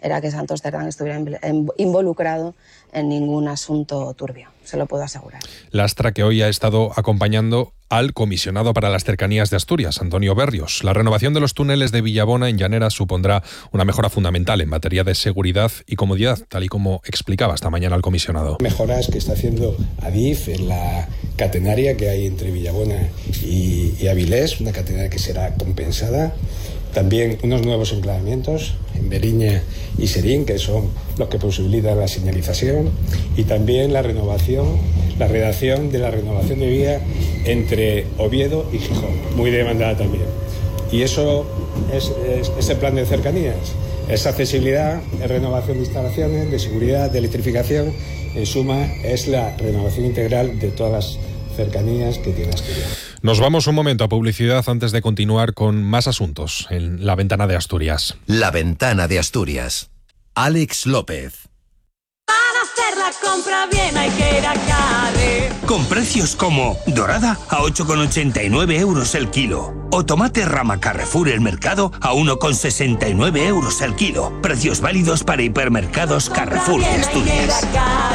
era que Santos Cerdán estuviera involucrado en ningún asunto turbio, se lo puedo asegurar. Lastra, que hoy ha estado acompañando al comisionado para las cercanías de Asturias, Antonio Berrios. La renovación de los túneles de Villabona en Llaneras supondrá una mejora fundamental en materia de seguridad y comodidad, tal y como explicaba esta mañana el comisionado. Mejoras que está haciendo Adif en la catenaria que hay entre Villabona y Avilés, una catenaria que será compensada. También unos nuevos enclavamientos en Beriña y Serín, que son los que posibilitan la señalización, y también la redacción de la renovación de vía entre Oviedo y Gijón, muy demandada también. Y eso es el plan de cercanías, es accesibilidad, es renovación de instalaciones, de seguridad, de electrificación. En suma, es la renovación integral de todas las cercanías que tiene Asturias. Nos vamos un momento a publicidad antes de continuar con más asuntos en La Ventana de Asturias. La Ventana de Asturias. Alex López. Para hacer la compra bien hay que ir a Carre. Con precios como dorada a 8,89 euros el kilo o tomate rama Carrefour el mercado a 1,69 euros el kilo. Precios válidos para hipermercados Carrefour de Asturias.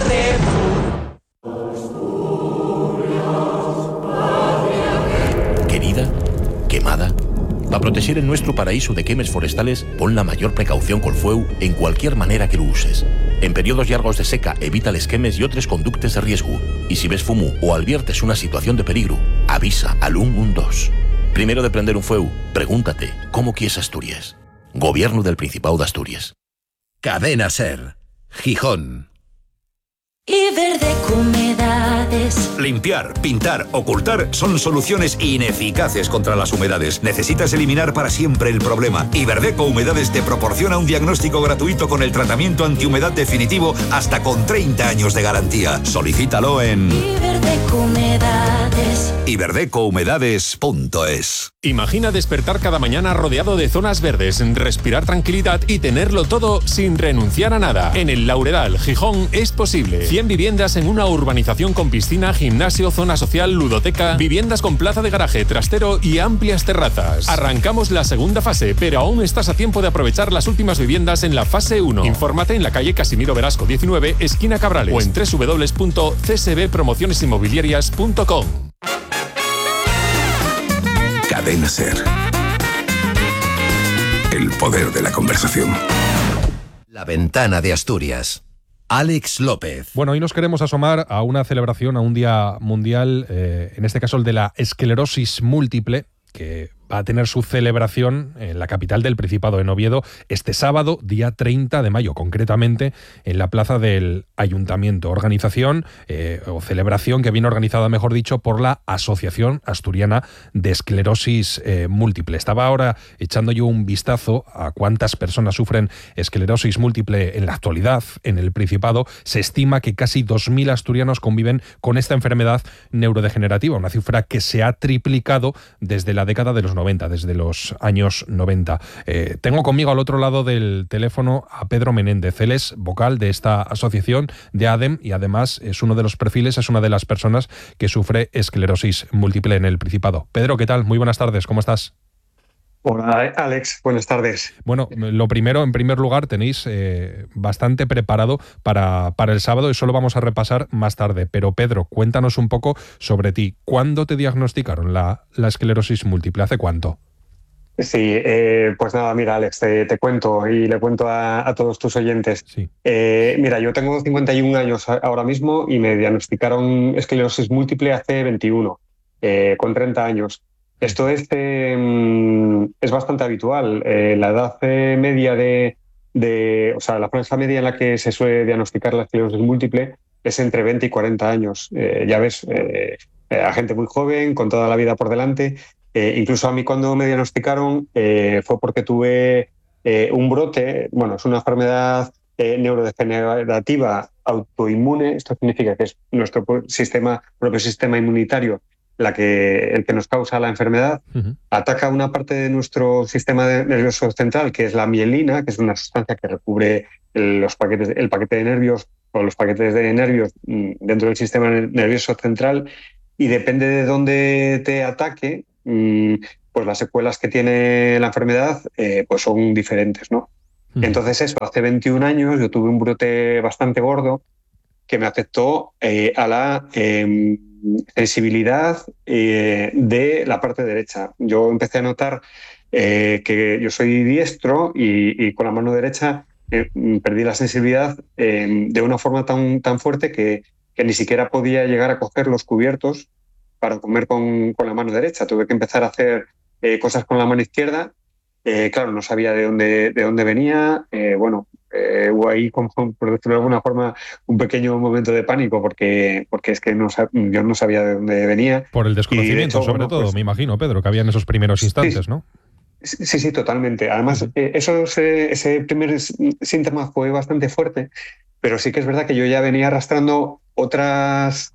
Querida, quemada. Para proteger el nuestro paraíso de quemes forestales, pon la mayor precaución col fueu en cualquier manera que lo uses. En periodos largos de seca, evita les quemes y otros conductes de riesgo. Y si ves fumo o adviertes una situación de peligro, avisa al 112. Primero de prender un fueu, pregúntate, ¿cómo quieres Asturias? Gobierno del Principado de Asturias. Cadena SER. Gijón. Iberdeco Humedades. Limpiar, pintar, ocultar son soluciones ineficaces contra las humedades. Necesitas eliminar para siempre el problema. Iberdeco Humedades te proporciona un diagnóstico gratuito con el tratamiento antihumedad definitivo hasta con 30 años de garantía. Solicítalo en Iberdeco Humedades. iberdecouhumedades.es. Imagina despertar cada mañana rodeado de zonas verdes, respirar tranquilidad y tenerlo todo sin renunciar a nada. En el Lauredal, Gijón, es posible. 100 viviendas en una urbanización con piscina, gimnasio, zona social, ludoteca, viviendas con plaza de garaje, trastero y amplias terrazas. Arrancamos la segunda fase, pero aún estás a tiempo de aprovechar las últimas viviendas en la fase 1. Infórmate en la calle Casimiro Velasco 19, esquina Cabrales, o en www.csbpromocionesinmobiliarias.com. Cadena SER. El poder de la conversación. La Ventana de Asturias. Alex López. Bueno, hoy nos queremos asomar a una celebración, a un día mundial, en este caso el de la esclerosis múltiple, que va a tener su celebración en la capital del Principado, en Oviedo, este sábado, día 30 de mayo, concretamente en la plaza del Ayuntamiento. Organización o celebración que viene organizada, mejor dicho, por la Asociación Asturiana de Esclerosis Múltiple. Estaba ahora echando yo un vistazo a cuántas personas sufren esclerosis múltiple en la actualidad en el Principado. Se estima que casi 2.000 asturianos conviven con esta enfermedad neurodegenerativa, una cifra que se ha triplicado desde la década de los 90, desde los años 90. Tengo conmigo al otro lado del teléfono a Pedro Menéndez. Él es vocal de esta asociación de ADEM y además es uno de los perfiles, es una de las personas que sufre esclerosis múltiple en el Principado. Pedro, ¿qué tal? Muy buenas tardes, ¿cómo estás? Hola, Alex, buenas tardes. Bueno, lo primero, en primer lugar, tenéis bastante preparado para el sábado y eso lo vamos a repasar más tarde. Pero Pedro, cuéntanos un poco sobre ti. ¿Cuándo te diagnosticaron la esclerosis múltiple? ¿Hace cuánto? Sí, pues nada, mira, Alex, te cuento y le cuento a todos tus oyentes. Sí. Mira, yo tengo 51 años ahora mismo y me diagnosticaron esclerosis múltiple hace 21, con 30 años. Esto es bastante habitual. La edad media o sea, la franja media en la que se suele diagnosticar la esclerosis múltiple es entre 20 y 40 años. Ya ves, a gente muy joven, con toda la vida por delante. Incluso a mí cuando me diagnosticaron fue porque tuve un brote. Bueno, es una enfermedad neurodegenerativa autoinmune. Esto significa que es nuestro propio sistema inmunitario el que nos causa la enfermedad. Ataca una parte de nuestro sistema nervioso central, que es la mielina, que es una sustancia que recubre el paquete de nervios o los paquetes de nervios dentro del sistema nervioso central, y depende de dónde te ataque, pues las secuelas que tiene la enfermedad pues son diferentes, ¿no? Entonces eso, hace 21 años yo tuve un brote bastante gordo que me afectó a la sensibilidad de la parte derecha. Yo empecé a notar que yo soy diestro y con la mano derecha perdí la sensibilidad de una forma tan fuerte que ni siquiera podía llegar a coger los cubiertos para comer con la mano derecha. Tuve que empezar a hacer cosas con la mano izquierda. Claro, no sabía de dónde venía. Hubo ahí, como, por decirlo de alguna forma, un pequeño momento de pánico porque es que yo no sabía de dónde venía. Por el desconocimiento, sobre todo, pues, me imagino, Pedro, que había en esos primeros instantes, ¿no? Sí, totalmente. Además, ese primer síntoma fue bastante fuerte, pero sí que es verdad que yo ya venía arrastrando otras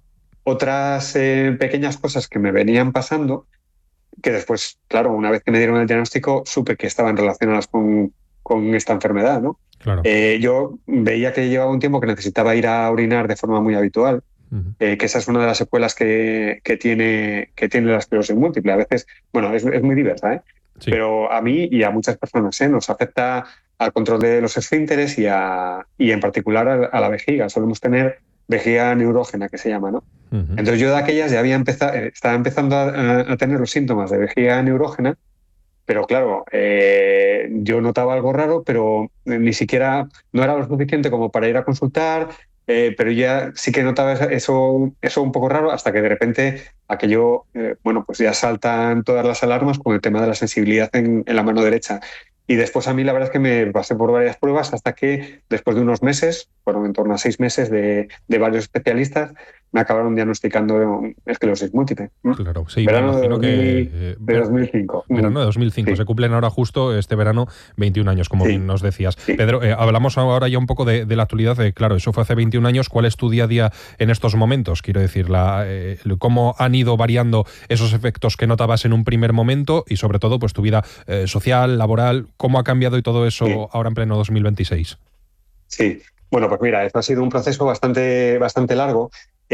pequeñas cosas que me venían pasando, que después, claro, una vez que me dieron el diagnóstico, supe que estaban relacionadas con esta enfermedad, ¿no? Claro. Yo veía que llevaba un tiempo que necesitaba ir a orinar de forma muy habitual, que esa es una de las secuelas que tiene la esclerosis múltiple. A veces, bueno, es muy diversa, sí. Pero a mí y a muchas personas nos afecta al control de los esfínteres y en particular a la vejiga. Solemos tener vejiga neurógena, que se llama, ¿no? Entonces yo de aquellas ya estaba empezando a tener los síntomas de vejiga neurógena, pero claro, yo notaba algo raro, pero ni siquiera no era lo suficiente como para ir a consultar, pero ya sí que notaba eso un poco raro, hasta que de repente aquello, pues ya saltan todas las alarmas con el tema de la sensibilidad en la mano derecha. Y después a mí la verdad es que me pasé por varias pruebas hasta que después de unos meses, fueron en torno a 6 meses de varios especialistas, me acabaron diagnosticando esclerosis múltiple. Claro, sí, verano me imagino de 2005. Verano de 2005, sí. Se cumplen ahora justo este verano 21 años, como bien nos decías. Sí. Pedro, hablamos ahora ya un poco de la actualidad, claro, eso fue hace 21 años. ¿Cuál es tu día a día en estos momentos? Quiero decir, cómo han ido variando esos efectos que notabas en un primer momento y sobre todo pues tu vida social, laboral, ¿cómo ha cambiado y todo eso ahora en pleno 2026? Sí, bueno, pues mira, esto ha sido un proceso bastante largo.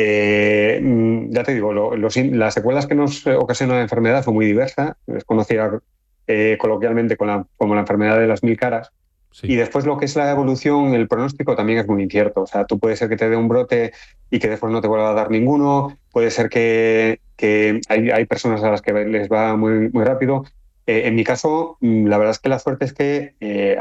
Ya te digo, las secuelas que nos ocasiona la enfermedad fue muy diversa, es conocida coloquialmente como la enfermedad de las 1000 caras. Sí. Y después lo que es la evolución, el pronóstico también es muy incierto. O sea, tú puede ser que te dé un brote y que después no te vuelva a dar ninguno, puede ser que hay personas a las que les va muy, muy rápido. En mi caso, la verdad es que la suerte es que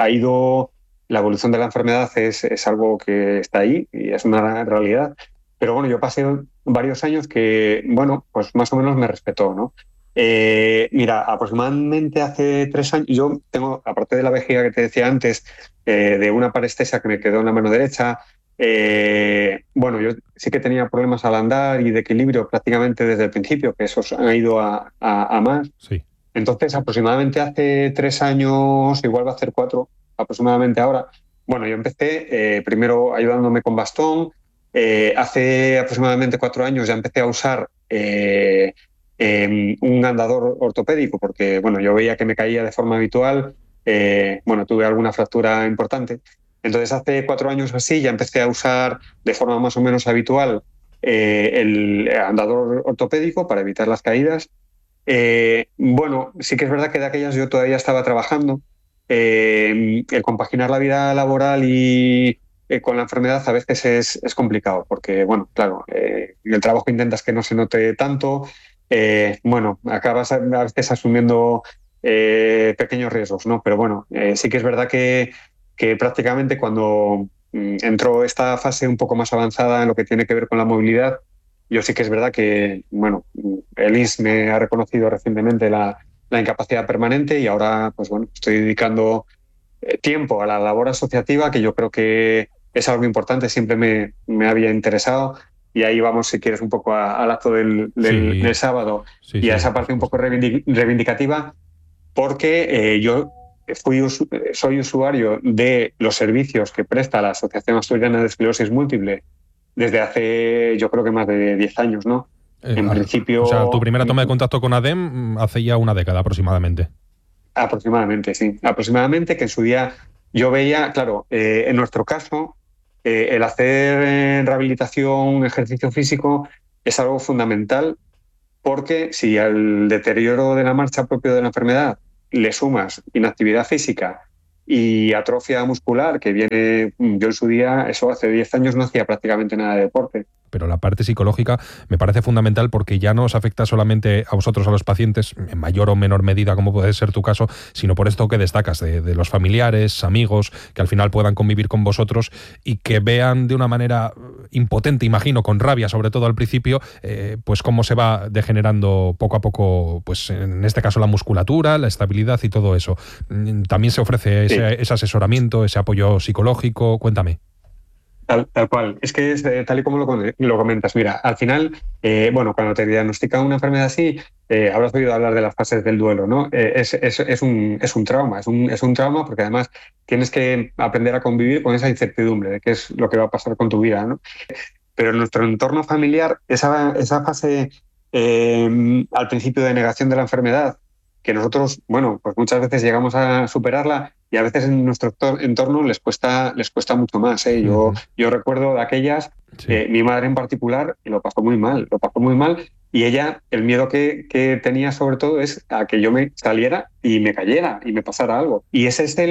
la evolución de la enfermedad es algo que está ahí y es una realidad. Pero bueno, yo pasé varios años que, pues más o menos me respetó, ¿no? Mira, aproximadamente hace 3 años, yo tengo, aparte de la vejiga que te decía antes, de una parestesia que me quedó en la mano derecha, yo sí que tenía problemas al andar y de equilibrio prácticamente desde el principio, que esos han ido a más. Sí. Entonces, aproximadamente hace 3 años, igual va a hacer 4 aproximadamente ahora, yo empecé primero ayudándome con bastón. Hace aproximadamente 4 años ya empecé a usar un andador ortopédico porque yo veía que me caía de forma habitual, tuve alguna fractura importante. Entonces hace 4 años así ya empecé a usar de forma más o menos habitual el andador ortopédico para evitar las caídas. Sí que es verdad que de aquellas yo todavía estaba trabajando. El compaginar la vida laboral y con la enfermedad a veces es complicado porque, el trabajo intentas que no se note tanto, acabas a veces asumiendo pequeños riesgos, ¿no? Pero sí que es verdad que prácticamente cuando entró esta fase un poco más avanzada en lo que tiene que ver con la movilidad, yo sí que es verdad que, el INS me ha reconocido recientemente la incapacidad permanente y ahora, estoy dedicando tiempo a la labor asociativa, que yo creo que es algo importante, siempre me había interesado. Y ahí vamos, si quieres, un poco al acto del sábado a esa parte un poco reivindicativa, porque yo soy usuario de los servicios que presta la Asociación Asturiana de Esclerosis Múltiple desde hace, yo creo que más de 10 años, ¿no? En principio... O sea, tu primera toma de contacto con ADEM hace ya una década aproximadamente. Aproximadamente, sí. Aproximadamente, que en su día yo veía, claro, en nuestro caso, el hacer rehabilitación, ejercicio físico, es algo fundamental, porque si al deterioro de la marcha propio de la enfermedad le sumas inactividad física y atrofia muscular que viene, yo en su día, eso hace 10 años no hacía prácticamente nada de deporte. Pero la parte psicológica me parece fundamental porque ya no os afecta solamente a vosotros, a los pacientes, en mayor o menor medida, como puede ser tu caso, sino por esto que destacas de los familiares, amigos, que al final puedan convivir con vosotros y que vean de una manera impotente, imagino, con rabia, sobre todo al principio, pues cómo se va degenerando poco a poco, pues en este caso la musculatura, la estabilidad y todo eso. También se ofrece ese asesoramiento, ese apoyo psicológico. Cuéntame. Tal cual. Es que es tal y como lo comentas. Mira, al final, cuando te diagnostican una enfermedad así, habrás oído hablar de las fases del duelo, ¿no? Es un trauma, es un trauma porque además tienes que aprender a convivir con esa incertidumbre de qué es lo que va a pasar con tu vida, ¿no? Pero en nuestro entorno familiar, esa fase al principio de negación de la enfermedad, que nosotros, pues muchas veces llegamos a superarla y a veces en nuestro entorno les cuesta mucho más. Yo recuerdo de aquellas, mi madre en particular, lo pasó muy mal y ella, el miedo que tenía sobre todo es a que yo me saliera y me cayera y me pasara algo. Y ese es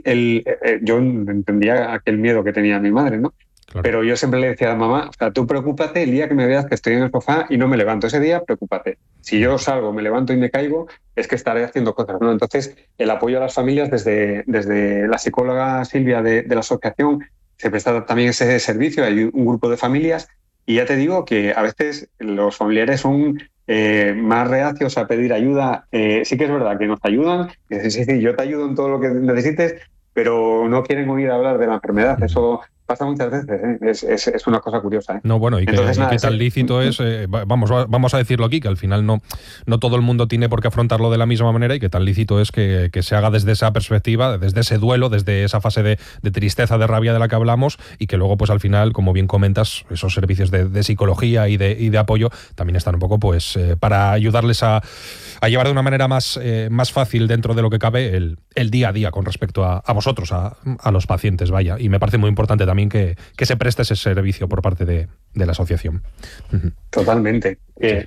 yo entendía aquel miedo que tenía mi madre, ¿no? Claro. Pero yo siempre le decía a mamá, tú preocúpate el día que me veas que estoy en el sofá y no me levanto. Ese día, preocúpate. Si yo salgo, me levanto y me caigo, es que estaré haciendo cosas, ¿no? Entonces, el apoyo a las familias desde la psicóloga Silvia de la asociación se presta también ese servicio. Hay un grupo de familias y ya te digo que a veces los familiares son más reacios a pedir ayuda. Sí que es verdad que nos ayudan. Sí, yo te ayudo en todo lo que necesites, pero no quieren oír hablar de la enfermedad. Eso pasa muchas veces, es una cosa curiosa. No, bueno, y entonces, qué tan lícito es, vamos a decirlo aquí, que al final no todo el mundo tiene por qué afrontarlo de la misma manera y que tan lícito es que se haga desde esa perspectiva, desde ese duelo, desde esa fase de tristeza, de rabia de la que hablamos y que luego, pues al final, como bien comentas, esos servicios de psicología y de apoyo también están un poco pues para ayudarles a llevar de una manera más fácil dentro de lo que cabe el día a día con respecto a vosotros, a los pacientes, vaya. Y me parece muy importante también que se preste ese servicio por parte de la asociación. Totalmente.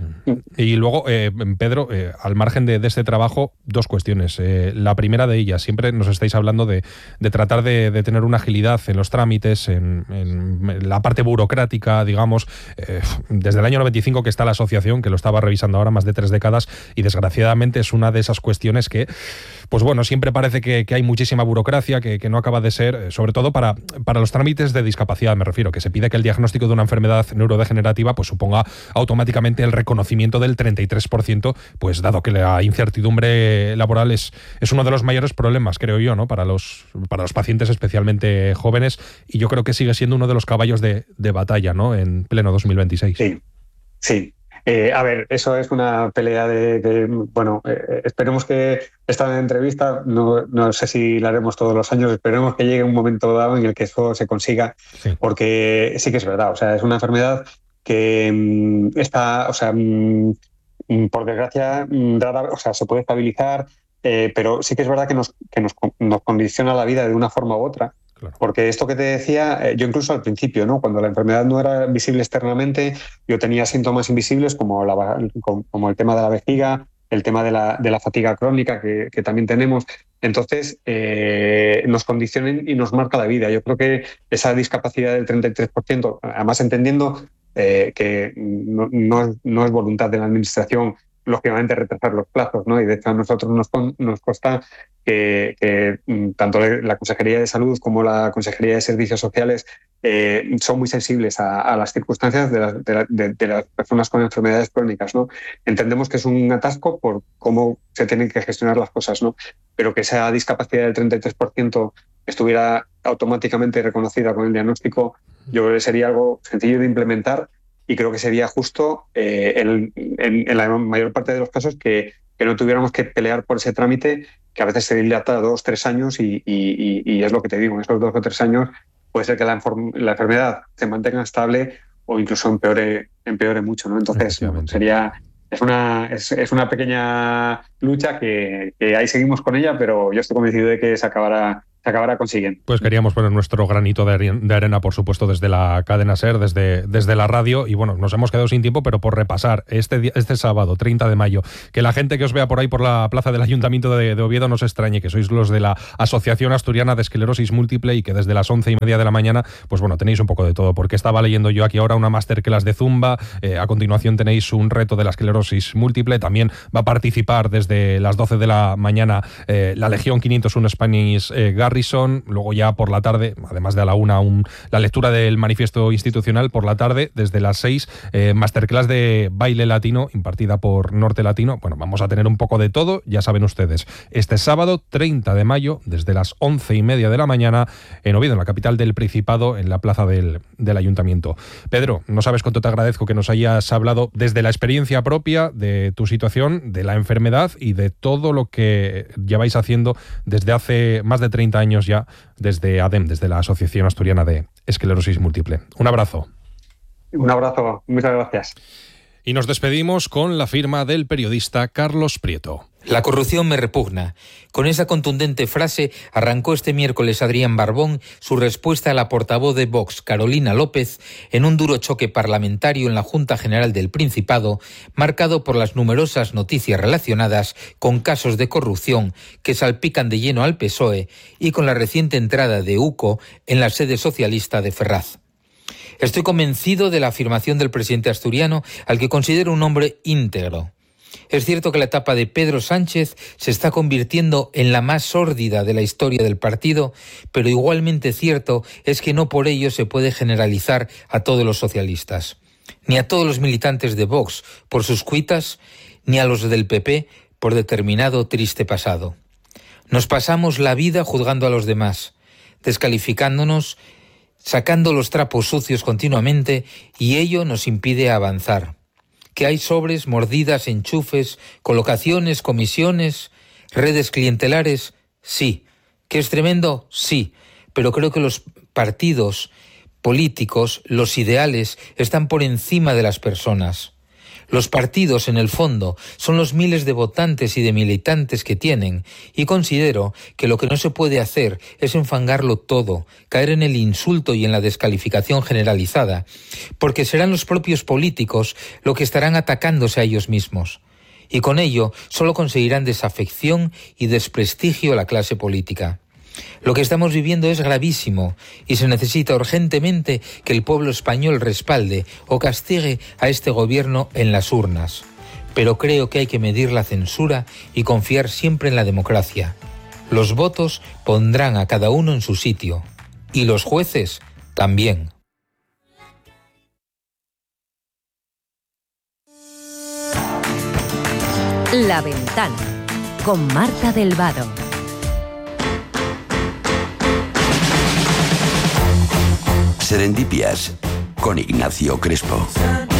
Y luego, Pedro, al margen de este trabajo, dos cuestiones. La primera de ellas, siempre nos estáis hablando de tratar de tener una agilidad en los trámites, en la parte burocrática, digamos. Desde el año 95 que está la asociación, que lo estaba revisando ahora, más de 3 décadas, y desgraciadamente es una de esas cuestiones que, pues bueno, siempre parece que hay muchísima burocracia, que no acaba de ser, sobre todo para los trámites de discapacidad, me refiero, que se pide que el diagnóstico de una enfermedad neurodegenerativa pues suponga automáticamente el reconocimiento del 33%, pues dado que la incertidumbre laboral es uno de los mayores problemas, creo yo, ¿no? Para los pacientes especialmente jóvenes, y yo creo que sigue siendo uno de los caballos de batalla, ¿no? En pleno 2026. Sí. A ver, eso es una pelea esperemos que esta entrevista, no sé si la haremos todos los años, esperemos que llegue un momento dado en el que eso se consiga, porque sí que es verdad, o sea, es una enfermedad que está, por desgracia, rara, se puede estabilizar, pero sí que es verdad que nos condiciona la vida de una forma u otra. Claro. Porque esto que te decía, yo incluso al principio, ¿no? Cuando la enfermedad no era visible externamente, yo tenía síntomas invisibles como el tema de la vejiga, el tema de la fatiga crónica que también tenemos. Entonces, nos condicionan y nos marca la vida. Yo creo que esa discapacidad del 33%, además entendiendo que no es voluntad de la Administración, lógicamente, retrasar los plazos, ¿no? Y de hecho a nosotros nos consta que tanto la Consejería de Salud como la Consejería de Servicios Sociales son muy sensibles a las circunstancias de las personas con enfermedades crónicas, ¿no? Entendemos que es un atasco por cómo se tienen que gestionar las cosas, ¿no? Pero que esa discapacidad del 33% estuviera automáticamente reconocida con el diagnóstico, yo creo que sería algo sencillo de implementar. Y creo que sería justo en la mayor parte de los casos que no tuviéramos que pelear por ese trámite, que a veces se dilata 2-3 años y es lo que te digo, en esos 2 o 3 años puede ser que la enfermedad se mantenga estable o incluso empeore mucho, ¿no? Entonces es una pequeña lucha que ahí seguimos con ella, pero yo estoy convencido de que se acabará se acabará consiguiendo. Pues queríamos poner nuestro granito de arena, por supuesto, desde la cadena SER, desde la radio, y bueno, nos hemos quedado sin tiempo, pero por repasar este sábado, 30 de mayo, que la gente que os vea por ahí por la plaza del Ayuntamiento de Oviedo no se extrañe, que sois los de la Asociación Asturiana de Esclerosis Múltiple y que desde las 11:30 de la mañana, pues bueno, tenéis un poco de todo, porque estaba leyendo yo aquí ahora una masterclass de Zumba, a continuación tenéis un reto de la esclerosis múltiple, también va a participar desde las 12 de la mañana la Legión 501 Spanish Garrison, luego ya por la tarde, además de a la 1, la lectura del manifiesto institucional, por la tarde, desde las 6, masterclass de baile latino impartida por Norte Latino. Bueno, vamos a tener un poco de todo, ya saben ustedes, este sábado 30 de mayo, desde las 11:30 de la mañana, en Oviedo, en la capital del Principado, en la plaza del Ayuntamiento. Pedro, no sabes cuánto te agradezco que nos hayas hablado desde la experiencia propia de tu situación, de la enfermedad y de todo lo que lleváis haciendo desde hace más de 30 años ya, desde ADEM, desde la Asociación Asturiana de Esclerosis Múltiple. Un abrazo. Un abrazo, muchas gracias. Y nos despedimos con la firma del periodista Carlos Prieto. La corrupción me repugna. Con esa contundente frase arrancó este miércoles Adrián Barbón su respuesta a la portavoz de Vox, Carolina López, en un duro choque parlamentario en la Junta General del Principado, marcado por las numerosas noticias relacionadas con casos de corrupción que salpican de lleno al PSOE y con la reciente entrada de UCO en la sede socialista de Ferraz. Estoy convencido de la afirmación del presidente asturiano, al que considero un hombre íntegro. Es cierto que la etapa de Pedro Sánchez se está convirtiendo en la más sórdida de la historia del partido, pero igualmente cierto es que no por ello se puede generalizar a todos los socialistas, ni a todos los militantes de Vox por sus cuitas, ni a los del PP por determinado triste pasado. Nos pasamos la vida juzgando a los demás, descalificándonos, sacando los trapos sucios continuamente, y ello nos impide avanzar. Que hay sobres, mordidas, enchufes, colocaciones, comisiones, redes clientelares, sí. ¿Que es tremendo? Sí. Pero creo que los partidos políticos, los ideales, están por encima de las personas. Los partidos, en el fondo, son los miles de votantes y de militantes que tienen, y considero que lo que no se puede hacer es enfangarlo todo, caer en el insulto y en la descalificación generalizada, porque serán los propios políticos los que estarán atacándose a ellos mismos, y con ello solo conseguirán desafección y desprestigio a la clase política. Lo que estamos viviendo es gravísimo y se necesita urgentemente que el pueblo español respalde o castigue a este gobierno en las urnas. Pero creo que hay que medir la censura y confiar siempre en la democracia. Los votos pondrán a cada uno en su sitio y los jueces también. La Ventana, con Marta del Vado. Serendipias, con Ignacio Crespo.